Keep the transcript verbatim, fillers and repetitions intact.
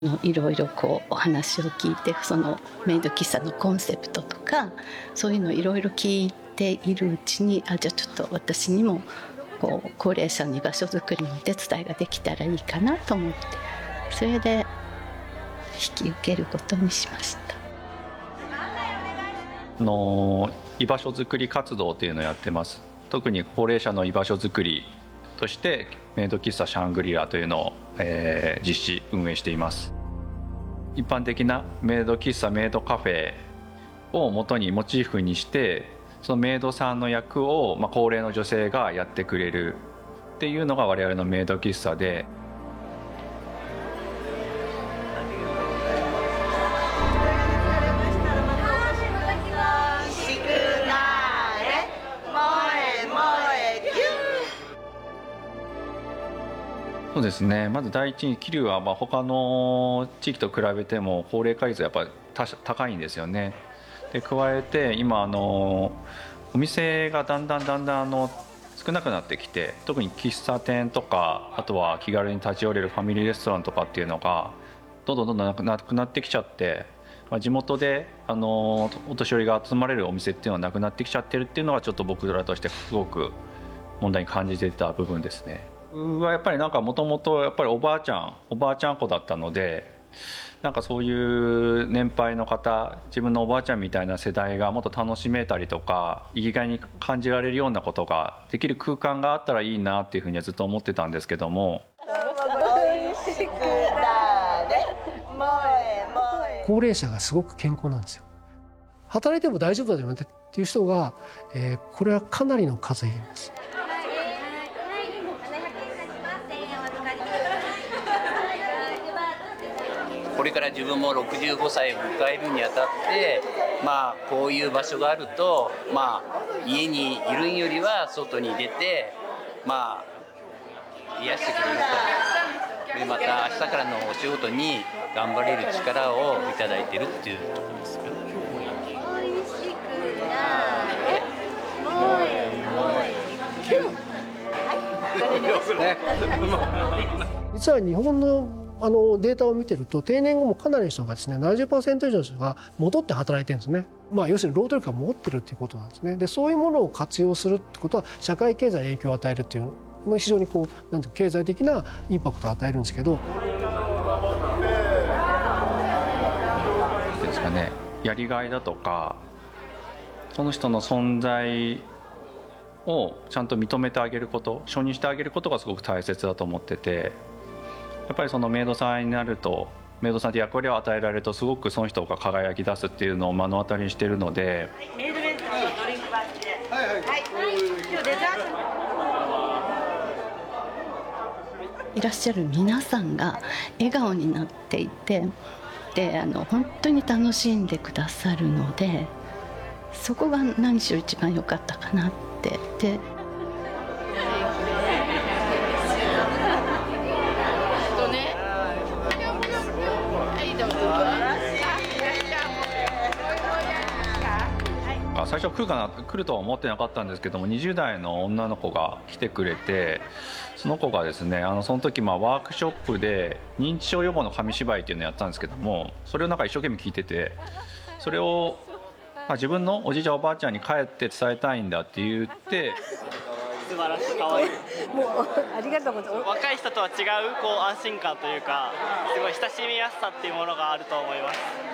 のいろいろこうお話を聞いて、そのメイド喫茶のコンセプトとかそういうのいろいろ聞いているうちに、あじゃあちょっと私にもこう高齢者の居場所づくりのお手伝いができたらいいかなと思って、それで引き受けることにしました。 あの居場所づくり活動というのをやってます。特に高齢者の居場所づくりとしてメイド喫茶シャングリラというのを、えー、実施運営しています。一般的なメイド喫茶メイドカフェを元にモチーフにして、そのメイドさんの役を、まあ、高齢の女性がやってくれるっていうのが我々のメイド喫茶で、そうですね、まず第一に桐生はまあ他の地域と比べても高齢化率がやっぱり高いんですよね。で加えて今あのお店がだんだんだんだんあの少なくなってきて、特に喫茶店とかあとは気軽に立ち寄れるファミリーレストランとかっていうのがどんどんどんどんなくなくなってきちゃって、まあ、地元であのお年寄りが集まれるお店っていうのはなくなってきちゃってるっていうのがちょっと僕らとしてすごく問題に感じていた部分ですね。僕はやっぱりなんかもともとやっぱりおばあちゃんおばあちゃん子だったので、なんかそういう年配の方、自分のおばあちゃんみたいな世代がもっと楽しめたりとか生きがいに感じられるようなことができる空間があったらいいなっていうふうにはずっと思ってたんですけども、 高齢者がすごく健康なんですよ。働いても大丈夫だよねっていう人が、えー、これはかなりの数います。 これから自分もろくじゅうごさいを迎えるにあたって、まあ、こういう場所があると、まあ、家にいるんよりは外に出て、まあ、癒してくれると。でまた明日からのお仕事に頑張れる力をいただいているっていうところですよ。 実は日本のあのデータを見てると、定年後もかなりの人がですね ななじゅっパーセント 以上の人が戻って働いてるんですね。まあ要するに労働力が戻ってるっていうことなんですね。でそういうものを活用するってことは社会経済に影響を与えるっていうの非常にこうなんていうか経済的なインパクトを与えるんですけど、 ですかね、やりがいだとかその人の存在をちゃんと認めてあげること、承認してあげることがすごく大切だと思ってて、やっぱりそのメイドさんになると、メイドさんって役割を与えられるとすごくその人が輝き出すっていうのを目の当たりにしているので、メイドベンツにドリンクバッジで、はいはい、はい、今日デザートいらっしゃる皆さんが笑顔になっていて、であの本当に楽しんでくださるので、そこが何しろ一番良かったかなって。で最初来るかな来るとは思ってなかったんですけども、にじゅう代の女の子が来てくれて、その子がですね、あのその時まあワークショップで認知症予防の紙芝居っていうのをやったんですけども、それをなんか一生懸命聞いてて、それを、まあ、自分のおじいちゃんおばあちゃんに帰って伝えたいんだって言って。 素晴らしい、可愛い。もうありがとうございます。若い人とは違うこう安心感というか、すごい親しみやすさっていうものがあると思います。